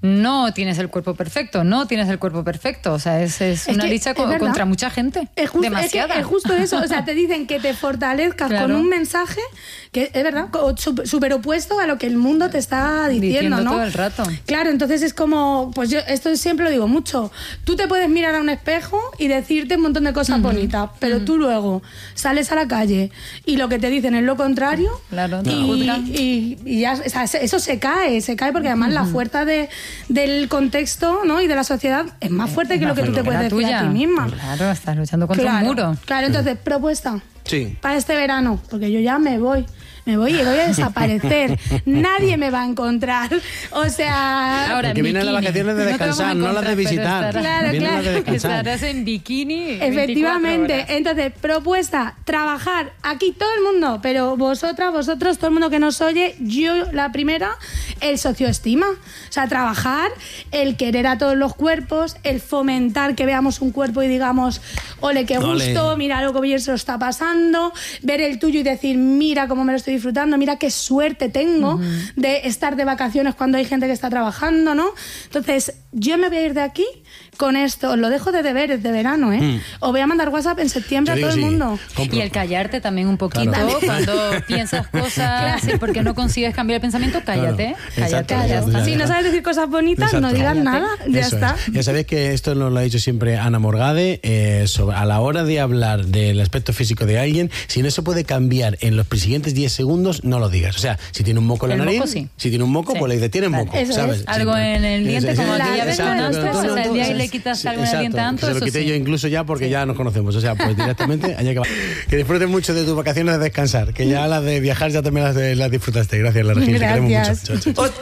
no tienes el cuerpo perfecto, no tienes el cuerpo perfecto. O sea, es una lucha contra mucha gente. Demasiada. Es justo eso. O sea, te dicen que te fortalezcas con un mensaje que es verdad, súper opuesto a lo que el mundo te está diciendo, ¿no? Todo el rato. Claro, entonces es como, pues yo esto siempre lo digo mucho. Tú te puedes mirar a un espejo y decirte un montón de cosas bonitas, pero tú luego sales a la calle y lo que te dicen es lo contrario. Claro, y ya, o sea, eso se cae porque además la fuerza del contexto, ¿no? Y de la sociedad es más fuerte que lo que tú te puedes decir a ti misma. Claro, estás luchando contra un muro. Claro, entonces, propuesta. Sí. Para este verano, porque yo ya me voy y voy a desaparecer. Nadie me va a encontrar. O sea... Ahora, porque vienen las vacaciones de descansar, no las de visitar. Claro. Estarás en bikini. Efectivamente. Entonces, propuesta, trabajar aquí todo el mundo, pero vosotros, todo el mundo que nos oye, yo la primera, el socioestima. O sea, trabajar, el querer a todos los cuerpos, el fomentar que veamos un cuerpo y digamos, ole, qué gusto, mira lo que bien se lo está pasando, ver el tuyo y decir, mira cómo me lo estoy disfrutando, mira qué suerte tengo de estar de vacaciones cuando hay gente que está trabajando, ¿no? Entonces, yo me voy a ir de aquí con esto, os lo dejo de deberes de verano, ¿eh? Os voy a mandar WhatsApp en septiembre a todo el mundo. Y el callarte también un poquito, cuando piensas cosas porque no consigues cambiar el pensamiento, cállate. Cállate. Si no sabes decir cosas bonitas, no digas nada, ya está. Ya sabéis que esto nos lo ha dicho siempre Ana Morgade, a la hora de hablar del aspecto físico de alguien, si no se puede cambiar en los siguientes 10 segundos, no lo digas. O sea, si tiene un moco en la nariz, si tiene un moco, pues le dices, tienes moco, ¿sabes? Algo en el diente, como que ya ves el día y le quitas algo en el diente tanto. Se lo quité yo incluso ya porque ya nos conocemos. O sea, pues directamente allá que va. Que disfrutes mucho de tus vacaciones de descansar, que ya las de viajar ya también las disfrutaste. Gracias, la Regina. Te queremos mucho. Chao.